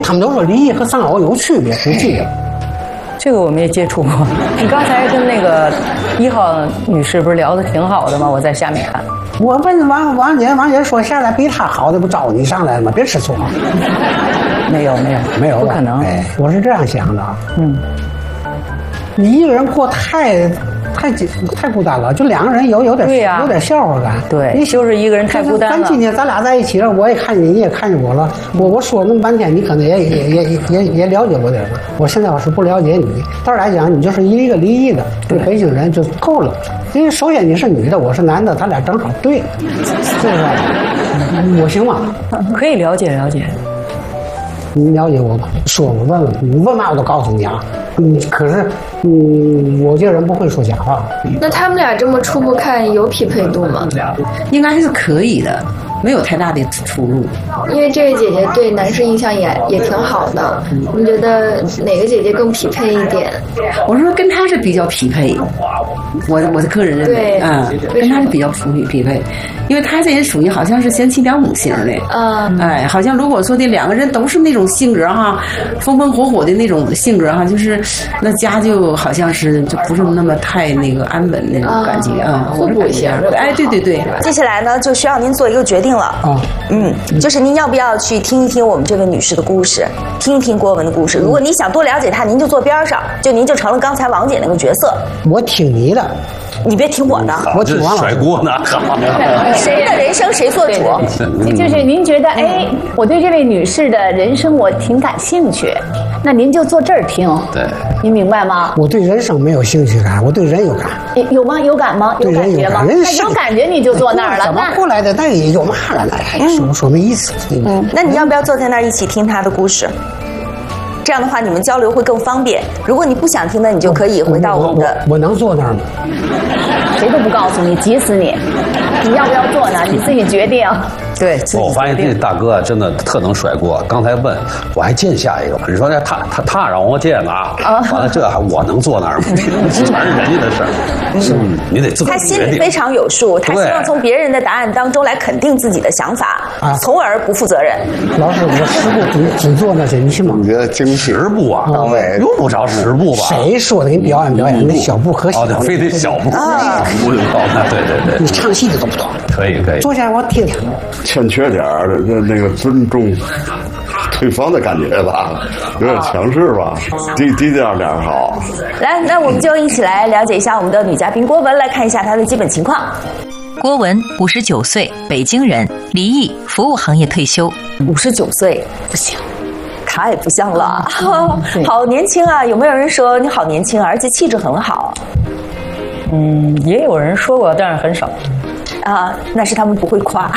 他们都说离异和丧偶有区别，不区别。 这个我没接触过。你刚才跟那个1号女士不是聊得挺好的吗？我在下面看。 我问王姐说，现在比她好的不招你上来了吗？别吃醋。 没有，不可能。 哎，我是这样想的。你一个人过太孤单了，就2个人有点笑话感。 对，你就是一个人太孤单了。 咱今天咱俩在一起了，我也看见你，也看见我了。我说了那么半天，你可能也了解我点了。我现在我是不了解你，倒来讲，你就是一个离异的北京人就够了。因为首先你是女的，我是男的，咱俩正好对，是不是？我行吗？ 可以了解。 你了解我吧？说我问问你问嘛我都告诉你啊。可是我这人不会说假话。 那他们俩这么初步看有匹配度吗？ 应该是可以的，没有太大的出入。 因为这位姐姐对男士印象也挺好的，你觉得哪个姐姐更匹配一点？ 我说跟她是比较匹配，我的个人认为，跟她是比较匹配，因为她这人属于好像是贤妻良母型的，好像如果说这2个人都是那种性格哈，风风火火的那种性格哈，就是那家就好像是就不是那么太那个安稳那种感觉互补一下。 哎，对。 接下来呢，就需要您做一个决定了。就是您要不要去听一听我们这位女士的故事，听一听郭文的故事。如果你想多了解她，您就坐边上，您就成了刚才王姐那个角色。 我听你的， 你别听我的。 我听王老师甩锅呢。 谁的人生谁做主？ 就是您觉得，我对这位女士的人生我挺感兴趣，那您就坐这儿听。 对， 您明白吗？ 我对人生没有兴趣感，我对人有感。 有吗？有感吗？有感觉吗？那有感觉你就坐那儿了。 怎么过来的？那也有嘛了？那说没意思。 那你要不要坐在那儿一起听她的故事？这样的话，你们交流会更方便。如果你不想听的，你就可以回到我们的。 我能坐那儿吗？ 谁都不告诉你，急死你！你要不要坐呢？你自己决定。 对， 我发现这大哥真的特能甩锅。刚才问我还见下一个吗？你说那他让我见啊，完了这还我能坐那儿吗？全是人家的事儿，你得自己决定。 他心里非常有数，他希望从别人的答案当中来肯定自己的想法，从而不负责任。 老师，我10步只做那些，你信吗？ 你觉得精细 10步啊？对，用不着10步吧？ 谁说的？给你表演那小步可小了， 非得小步10步就到那。对。 你唱戏的都不懂。 可以。 坐下我听听。 欠缺点那个尊重对方的感觉吧，有点强势吧，低调点好。 来，那我们就一起来了解一下我们的女嘉宾郭文，来看一下她的基本情况。 郭文59岁，北京人，离异，服务行业退休。 59岁不行，太不像了，好年轻啊！有没有人说你好年轻，而且气质很好？ 也有人说过，但是很少。 那是他们不会夸，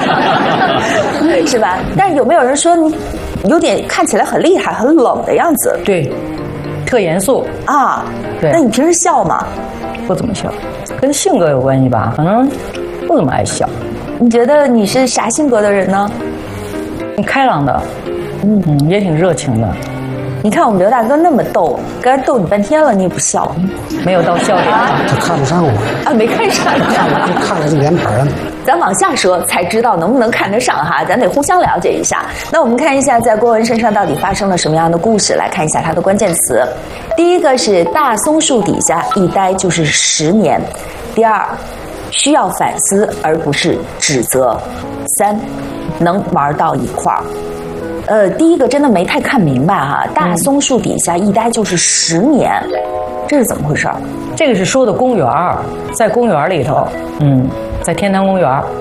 是吧？但是有没有人说你有点看起来很厉害、很冷的样子？ 对，特严肃啊。 对， 那你平时笑吗？ 不怎么笑，跟性格有关系吧？可能不怎么爱笑。 你觉得你是啥性格的人呢？ 挺开朗的，也挺热情的。 你看我们刘大哥那么逗，刚才逗你半天了，你也不笑， 没有到笑点他看不上我没看上你， 就看了这脸盆了。 咱往下说才知道能不能看得上哈，咱得互相了解一下。那我们看一下在郭文身上到底发生了什么样的故事，来看一下他的关键词。第一个是大松树底下一待就是10年，第二需要反思而不是指责，三能玩到一块儿。第一个真的没太看明白哈，大松树底下一待就是10年，这是怎么回事？ 这个是说的公园，在公园里头，在天坛公园，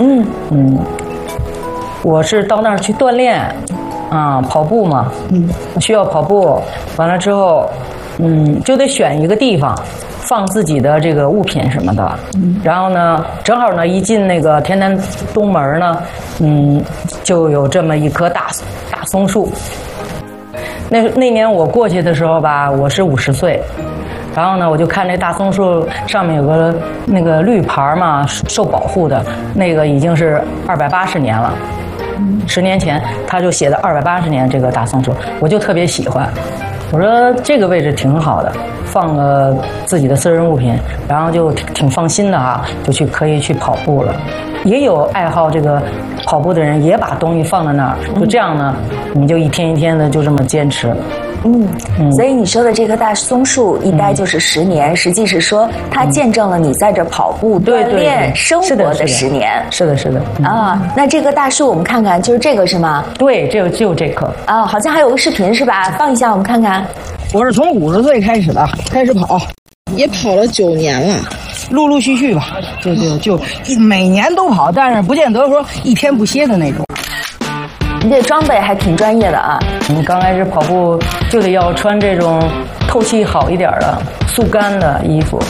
我是到那儿去锻炼，跑步嘛，需要跑步，完了之后，就得选一个地方放自己的这个物品什么的，然后呢，正好呢一进那个天坛东门呢，就有这么一棵大松树。那年我过去的时候吧，我是50岁，然后呢，我就看那大松树上面有个那个绿牌嘛，受保护的那个已经是280年了。10年前他就写的280年这个大松树，我就特别喜欢。 我说这个位置挺好的，放个自己的私人物品，然后就挺放心的哈，就可以去跑步了。也有爱好这个跑步的人也把东西放在那儿，就这样呢，你就一天一天的就这么坚持。 所以你说的这棵大松树一待就是10年，实际是说它见证了你在这跑步、锻炼、生活的10年。 是的，是的。 啊，那这棵大树我们看看，就是这个是吗？ 对，就这棵。 啊，好像还有个视频是吧？放一下我们看看。 我是从50岁开始跑，也跑了9年了，陆陆续续吧，就每年都跑，但是不见得说一天不歇的那种。 你这装备还挺专业的啊！ 你刚开始跑步就得要穿这种透气好一点的速干的衣服。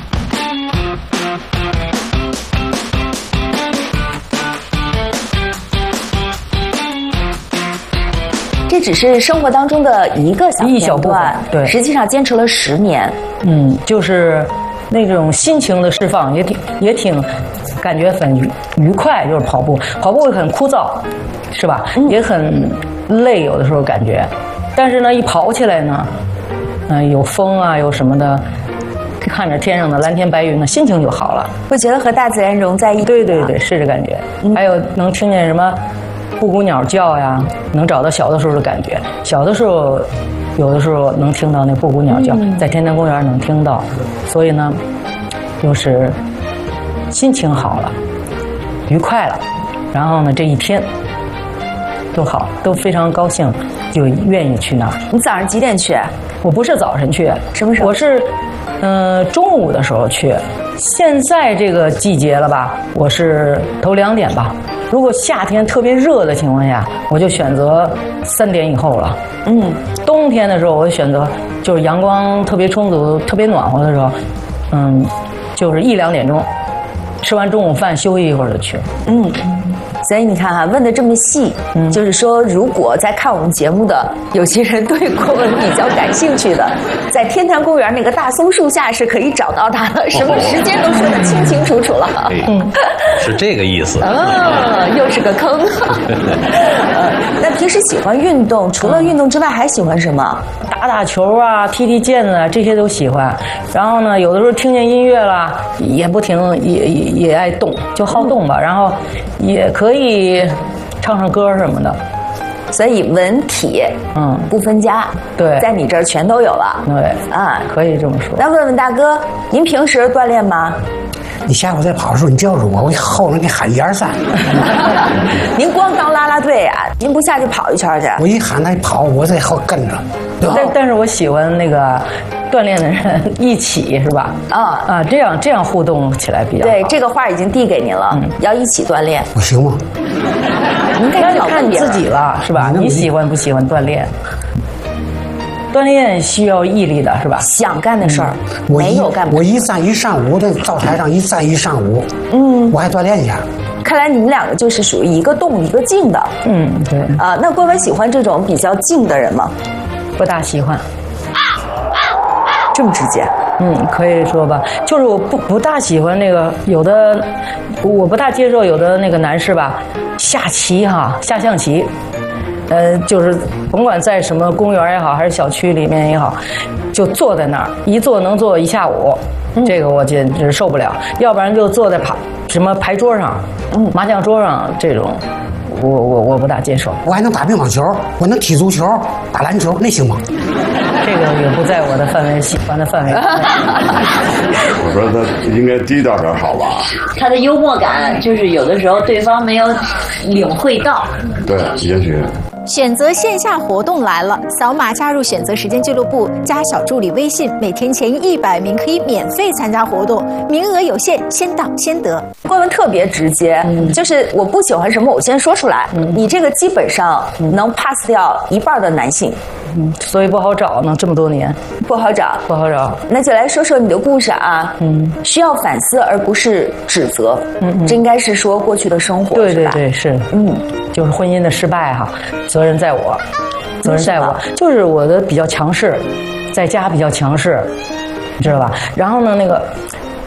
这只是生活当中的一个小部分，对， 实际上坚持了10年。 就是那种心情的释放，也挺感觉很愉快，就是跑步很枯燥，是吧？也很累，有的时候感觉，但是呢，一跑起来呢，有风啊，有什么的，看着天上的蓝天白云呢，心情就好了， 会觉得和大自然融在一起。 对，是这感觉。还有能听见什么布谷鸟叫呀，能找到小的时候的感觉。小的时候，有的时候能听到那布谷鸟叫，在天坛公园能听到，所以呢，就是心情好了，愉快了，然后呢，这一天都好，都非常高兴，就愿意去那儿。 你早上几点去？ 我不是早晨去， 什么时候？ 我是中午的时候去。现在这个季节了吧，我是头2点吧。如果夏天特别热的情况下，我就选择3点以后了。冬天的时候，我选择就是阳光特别充足、特别暖和的时候，就是1、2点钟，吃完中午饭休息一会儿就去。 所以你看哈，问的这么细，就是说，如果在看我们节目的有些人对郭文比较感兴趣的，在天坛公园那个大松树下是可以找到他的，什么时间都说得清清楚楚了。 是这个意思。 又是个坑。那平时喜欢运动，除了运动之外还喜欢什么？ 打球啊，踢毽子啊，这些都喜欢。然后呢，有的时候听见音乐啦，也不停，也爱动，就好动吧。然后也可以唱歌什么的。 所以文体不分家， 对， 在你这儿全都有了。 对啊， 可以这么说。 那问问大哥，您平时锻炼吗？ 你下回再跑的时候，你叫着我，我后面给你喊1、2、3。 您光当啦啦队啊？您不下去跑一圈去？ 我一喊他跑，我在后跟着。 但是我喜欢那个锻炼的人一起，是吧？这样互动起来比较好。 对，这个话已经递给您了，要一起锻炼。 我行吗？ 您看你自己了，是吧？你喜欢不喜欢锻炼？锻炼需要毅力的，是吧？ 想干的事儿，没有干不。 我一站一上午在灶台上一站一上午，我还锻炼一下。 看来你们2个就是属于一个动一个静的。 对。 那郭文喜欢这种比较静的人吗？ 不大喜欢。 这么直接？ 可以说吧，就是我不大喜欢那个有的，我不大接受有的那个男士吧，下象棋。就是甭管在什么公园也好，还是小区里面也好，就坐在那儿，一坐能坐1下午，这个我简直受不了。要不然就坐在什么牌桌上，麻将桌上这种，我不大接受。 我还能打乒乓球，我能踢足球、打篮球，那行吗？ 这个也不在我的喜欢的范围。 我说他应该低调点好吧？ 他的幽默感就是有的时候对方没有领会到。 对，也许。 选择线下活动来了，扫码加入选择时间俱乐部，加小助理微信，每天前100名可以免费参加活动，名额有限，先到先得。 郭文特别直接，就是我不喜欢什么，我先说出来。你这个基本上能 pass 掉1半的男性。 所以不好找呢，这么多年不好找。那就来说说你的故事啊。需要反思而不是指责。这应该是说过去的生活， 对，是。就是婚姻的失败哈，责任在我，就是我的比较强势，在家比较强势，你知道吧？然后呢，那个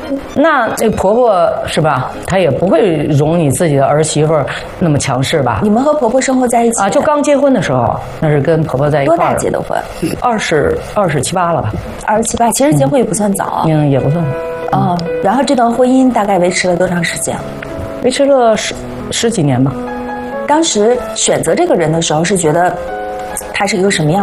那婆婆是吧？她也不会容你自己的儿媳妇那么强势吧？ 你们和婆婆生活在一起啊？就刚结婚的时候，那是跟婆婆在一块儿。 多大结的婚 ？27、8了吧 ？27、8，其实结婚也不算早啊。 也不算。 然后这段婚姻大概维持了多长时间？ 维持了十几年吧。 当时选择这个人的时候，是觉得他是一个什么样